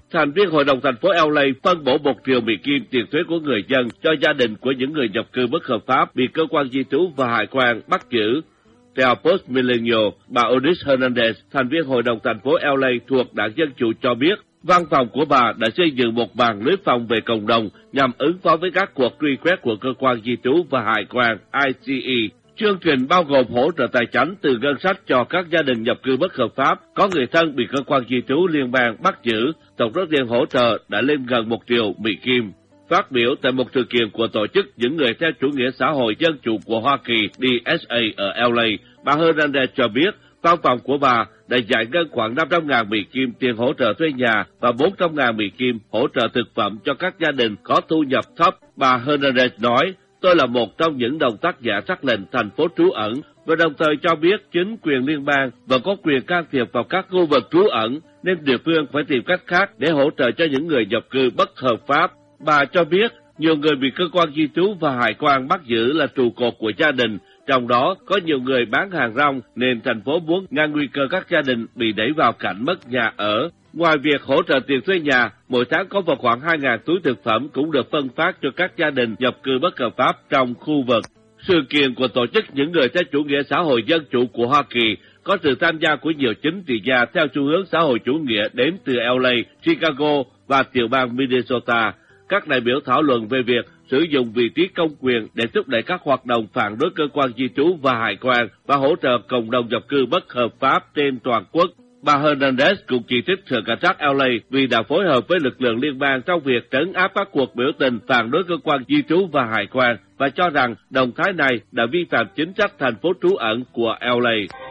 Thành viên Hội đồng thành phố LA phân bổ 1 triệu Mỹ Kim tiền thuế của người dân cho gia đình của những người nhập cư bất hợp pháp bị cơ quan di trú và hải quan bắt giữ. Theo Post Milenio, bà Odis Hernandez, thành viên Hội đồng thành phố LA thuộc Đảng Dân Chủ cho biết, văn phòng của bà đã xây dựng một mạng lưới phòng về cộng đồng nhằm ứng phó với các cuộc truy quét của cơ quan di trú và hải quan ICE. Chương trình bao gồm hỗ trợ tài chính từ ngân sách cho các gia đình nhập cư bất hợp pháp, có người thân bị cơ quan di trú liên bang bắt giữ. Tổng số tiền hỗ trợ đã lên gần 1 triệu Mỹ Kim. Phát biểu tại một sự kiện của tổ chức những người theo chủ nghĩa xã hội dân chủ của Hoa Kỳ DSA ở LA, bà Hernandez cho biết văn phòng của bà đã giải ngân khoảng 500.000 Mỹ Kim tiền hỗ trợ thuê nhà và 400.000 Mỹ Kim hỗ trợ thực phẩm cho các gia đình có thu nhập thấp. Bà Hernandez nói, tôi là một trong những đồng tác giả sắc lệnh thành phố trú ẩn và đồng thời cho biết chính quyền liên bang vẫn có quyền can thiệp vào các khu vực trú ẩn nên địa phương phải tìm cách khác để hỗ trợ cho những người nhập cư bất hợp pháp. Bà cho biết nhiều người bị cơ quan di trú và hải quan bắt giữ là trụ cột của gia đình, trong đó có nhiều người bán hàng rong nên thành phố muốn ngăn nguy cơ các gia đình bị đẩy vào cảnh mất nhà ở. Ngoài việc hỗ trợ tiền thuê nhà, mỗi tháng có vào khoảng 2.000 túi thực phẩm cũng được phân phát cho các gia đình nhập cư bất hợp pháp trong khu vực. Sự kiện của tổ chức những người theo chủ nghĩa xã hội dân chủ của Hoa Kỳ có sự tham gia của nhiều chính trị gia theo xu hướng xã hội chủ nghĩa đến từ LA, Chicago và tiểu bang Minnesota. Các đại biểu thảo luận về việc sử dụng vị trí công quyền để thúc đẩy các hoạt động phản đối cơ quan di trú và hải quan và hỗ trợ cộng đồng nhập cư bất hợp pháp trên toàn quốc. Bà Hernandez cũng chỉ trích Sở Cảnh sát LA vì đã phối hợp với lực lượng liên bang trong việc trấn áp các cuộc biểu tình phản đối cơ quan di trú và hải quan và cho rằng động thái này đã vi phạm chính sách thành phố trú ẩn của LA.